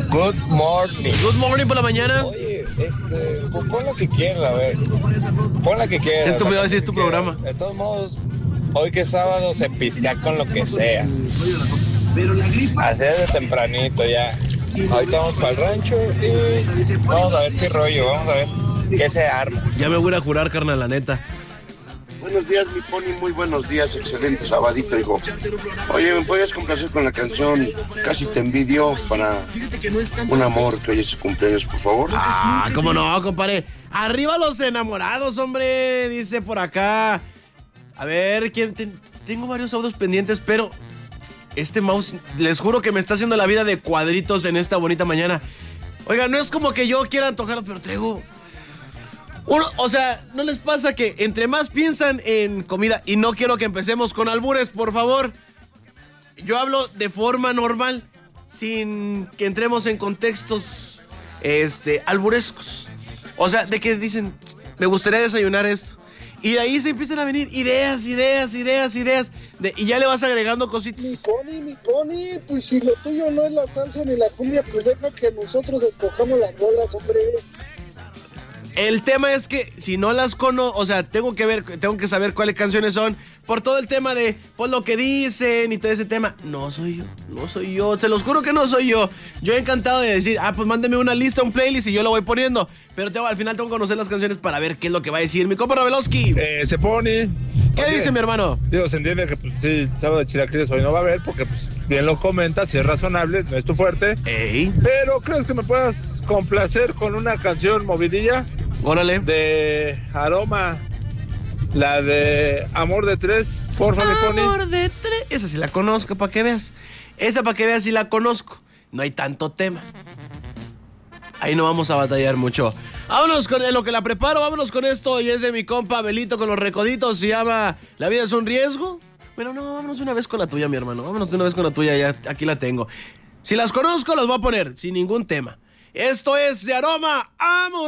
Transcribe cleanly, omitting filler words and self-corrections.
Good morning. Good morning por la mañana. Oye, pues pon lo que quieras, a ver. Pon la que quieras. Esto me va a decir tu programa. De todos modos, hoy que es sábado se pisca con lo que sea. Así desde tempranito ya. Ahorita vamos para el rancho y vamos a ver qué rollo, vamos a ver qué se arma. Ya me voy a ir a jurar, carnal, la neta. Buenos días, mi Pony, muy buenos días, excelente sabadito, hijo. Oye, ¿me puedes complacer con la canción Casi te envidio para un amor que hoy es su cumpleaños, por favor? Ah, cómo no, compadre. Arriba los enamorados, hombre, dice por acá. A ver, tengo varios audios pendientes, pero este mouse, les juro que me está haciendo la vida de cuadritos en esta bonita mañana. Oiga, no es como que yo quiera antojar, pero traigo... o sea, ¿no les pasa que entre más piensan en comida, y no quiero que empecemos con albures, por favor? Yo hablo de forma normal, sin que entremos en contextos, alburescos. O sea, de que dicen, me gustaría desayunar esto. Y de ahí se empiezan a venir ideas. Y ya le vas agregando cositas. Mi Pony, pues si lo tuyo no es la salsa ni la cumbia, pues deja que nosotros escojamos las rolas, hombre. El tema es que si no las conozco, o sea, tengo que saber cuáles canciones son, por todo el tema de, pues lo que dicen y todo ese tema. No soy yo, se los juro que no soy yo. Yo he encantado de decir, pues mándeme una lista, un playlist y yo lo voy poniendo. Pero al final tengo que conocer las canciones para ver qué es lo que va a decir mi compa Raveloski. Se pone. ¿Qué dice mi hermano? Digo, se entiende que pues sí, sábado de chilaquiles hoy no va a haber porque pues bien lo comentas, si es razonable, no es tu fuerte. Ey. Pero ¿crees que me puedas complacer con una canción movidilla? Órale. De Aroma, la de Amor de Tres, porfa, mi Pony. Amor de Tres, esa sí la conozco, para que veas. Esa para que veas si la conozco. No hay tanto tema. Ahí no vamos a batallar mucho. Vámonos con lo que la preparo, vámonos con esto. Y es de mi compa Belito con los recoditos. Se llama La vida es un riesgo. Pero no, vámonos de una vez con la tuya, mi hermano. Vámonos de una vez con la tuya, ya aquí la tengo. Si las conozco, las voy a poner sin ningún tema. Esto es de Aroma, Amor.